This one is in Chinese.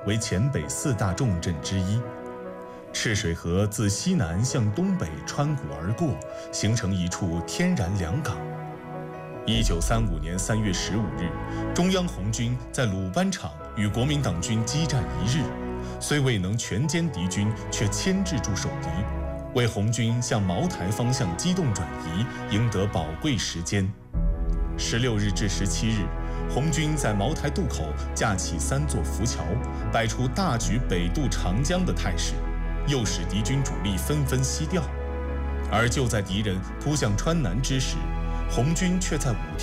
为黔北4大重镇之一。赤水河自西南向东北穿谷而过，形成一处天然良港。1935年3月15日，中央红军在鲁班场与国民党军激战1日，虽未能全歼敌军，却牵制住守敌，为红军向茅台方向机动转移赢得宝贵时间。16日至17日，红军在茅台渡口架起3座浮桥，摆出大举北渡长江的态势，诱使敌军主力纷纷西调。而就在敌人扑向川南之时，红军却在5天